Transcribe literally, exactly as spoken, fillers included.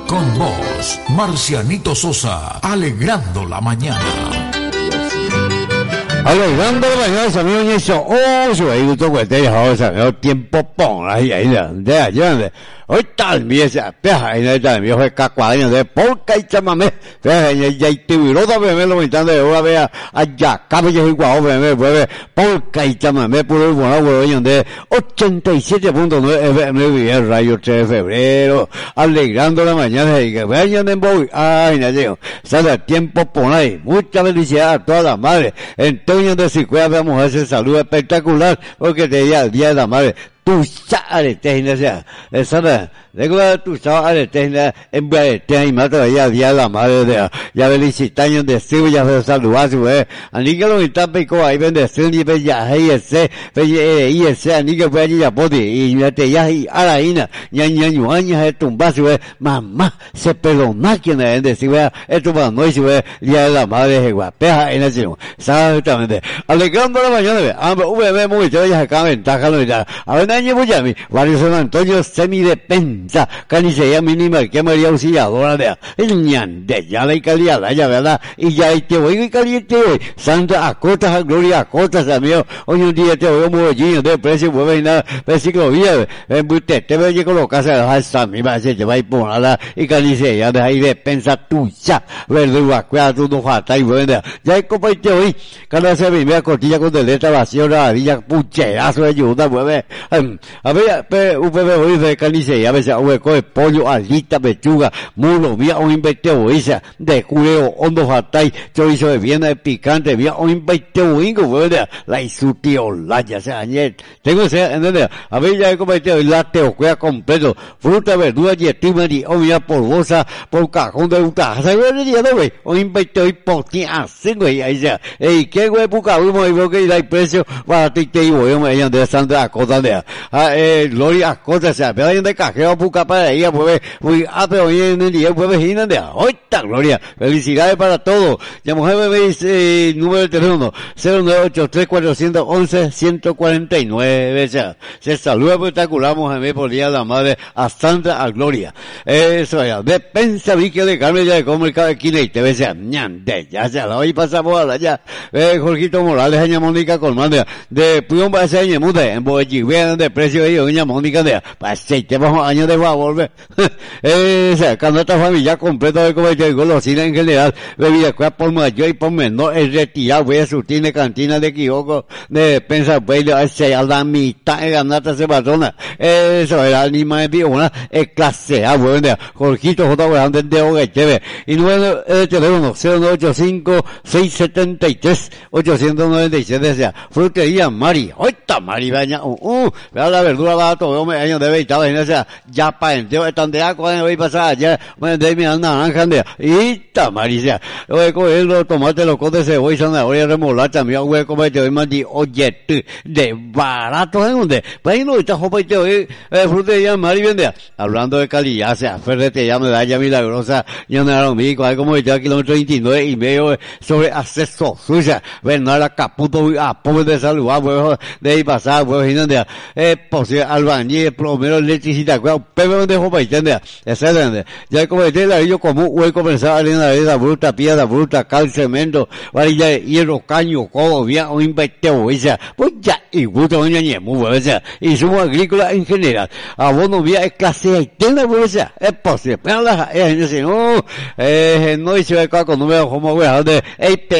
Con vos, Marcianito Sosa, alegrando la mañana. Alegrando la mañana, amigo, y eso, oh, su ahí, tú cuentes, ahora, amigo, tiempo pon, ahí, ahí, de allá, hoy tal vez, peja, ahí, ahí, tal vez, acá, cuadrillo, de porca y chamame, peja, y ya, y tiburota, me lo mitad de una vez, allá, cabello y guau, me mueve, porca y chamame, puro y bueno, bueno, de ochenta y siete punto nueve F M, bien, rayo tres de febrero, alegrando la mañana, y que vayan en boy, ay, Nayo, sale tiempo pon ahí, mucha felicidad a todas las madres, entonces, de Sicuea, vamos a ese saludo espectacular, porque te diga el día de la madre, tu sale técnica, esa es, de tu sale técnica, en vez de mata ya día de la madre de, ya felicitaños de sí, ya se saludar su vez, ani que lo está pico ahí vende sí, ve ya ahí ese, ve y ese, ani que ve ya podi, y ya te ya y a la ina, ya ya ya años de tumba su vez, mamá, se pelona quien es de sí, vea, esto va no su vez, día de la madre de guapeja en ese, exactamente, alegrando la mañana, ve, ambos, ve, muy, ya ya acá ventaja, lo ya, a ver, año voy a mí, varios San Antonio semidepensa, canicería mínima, que María Auxiliadora de, el ñande, ya la calidad, ya verdad, y ya te voy y caliente hoy, Santa Acotas, a Gloria Acotas, amigo, hoy un día te voy a mover de precio, mueve y nada, versículo vía, en usted, te voy a colocarse a la sami, va a ser, te va a ir por nada, y canicería de ahí depensa tuya, verdura, cuida tu no falta y buena, ya hay compartido hoy, cada se primera cortilla con deleta vacío, la varilla, pucherazo de ayuda, mueve, a ver, pe, U P B hoy de canicería, a veces, hueco de pollo, alita, pechuga, mulo, vía un inventeo, esa, de culeo, hondo fatay, chorizo de viena, de picante, vía un inventeo, ingo, ¿verdad? La isutio, la ya se añet. Tengo ese, ¿entendés? A ver, ya he cometido el lácteo, cuea completo, fruta, verdura, yetima, y obvia polvosa, por cajón de uta, ¿sabes? Ya no, güey, un inventeo y potia, así, güey, ahí ya. Ey, ¿qué güey, puca, uno, y veo que da el precio, para ti, te digo, yo me llaman de Santa Cosa de, ah, eh, Gloria Acosta, se apela de cajeo, puca para ella, pues, muy, ah, pero hoy en el día, pues, vecina de, ahorita, Gloria, felicidades para todos. Ya mujer me dice, eh, número de teléfono, cero nueve ocho tres cuatro uno uno uno cuatro nueve, ya. Se saluda espectacular, mujer, por día de la madre, a Santa, a Gloria. Eso ya, de pensa, vi que de Carmen, ya de comer cada esquina y te ves, ya, ñande, ya, ya, la hoy pasamos a la, ya, eh, Jorgito Morales, doña Mónica Colmán, de Puyón, va a ser año, mude, en Boechi, vean de precio de doña Mónica, de, aceite bajo años de favor, esa, candata familiar completa de comercio y golosina en general, bebida cuál por mayor y por menor, es retirado, voy a surtir de cantina de Quijoco, de despensa, pues, a la mitad de ganata se patrona, eso era anima de piona, es clase A, bueno, Jorgito J. Grande de Oguecheve, y nueve, el teléfono, cero nueve ocho cinco seis siete tres ocho nueve siete, sea, frutería Mari, ahorita Mari, baña, uh, uh, vea la verdura va todo, me años de veintava, en esa, ya pa' entero, están de agua, voy a pasar allá, me de mi naranja, de, y tamaricia, voy a coger los tomates, los cotes, cebolla, zanahoria, remolacha, mi voy a comer, te voy a mandar, oye, de barato, ¿eh? Donde, pues ahí no está, jopa, y te voy, eh, frutería Mari, vende, hablando de calidad, sea, ferretería, medalla milagrosa, yo no era mi, cuál como está, kilómetro veintinueve y medio, sobre acceso suya, Bernarda Caputo, a pobre de salud, huevo, de ahí pasar, huevo, y no, de, eh, posible, albañil, plomero, electricidad, cuidado, pero de jopa, y tende, excelente, ya como este ladrillo común, voy a comenzar a la arena bruta, piedra bruta, cal, cemento, varilla de hierro, caño, codo, bien, un inventeo, esa, pues ya, y gusto, doña Ñemu, o sea, y sumo agrícola en general, abono vía es clase haitiana, o sea, es posible, pero la, es, no, eh, no hice el caco, no me como, güey, de,